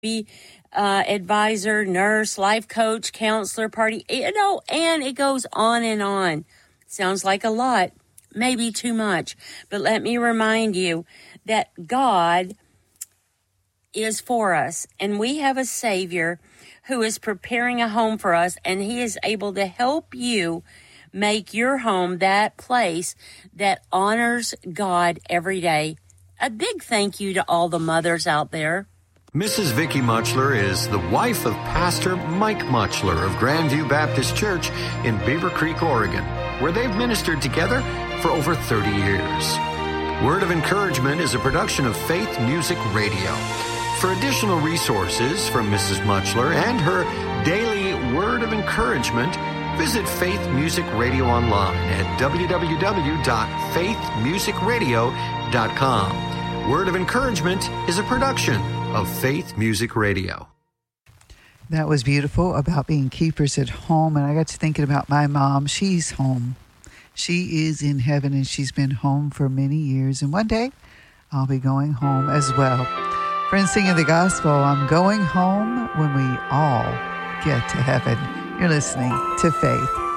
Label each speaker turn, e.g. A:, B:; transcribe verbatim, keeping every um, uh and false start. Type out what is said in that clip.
A: be uh, advisor, nurse, life coach, counselor, party, you know, and it goes on and on. Sounds like a lot, maybe too much. But let me remind you that God is for us, and we have a Savior who is preparing a home for us, and he is able to help you make your home that place that honors God every day. A big thank you to all the mothers out there.
B: Missus Vicki Muchler is the wife of Pastor Mike Muchler of Grandview Baptist Church in Beaver Creek, Oregon, where they've ministered together for over thirty years. Word of Encouragement is a production of Faith Music Radio. For additional resources from Missus Muchler and her daily Word of Encouragement, visit Faith Music Radio online at w w w dot faith music radio dot com. Word of Encouragement is a production of Faith Music Radio.
C: That was beautiful about being keepers at home. And I got to thinking about my mom. She's home. She is in heaven, and she's been home for many years. And one day, I'll be going home as well. Friends, singing the gospel, I'm going home when we all get to heaven. You're listening to Faith.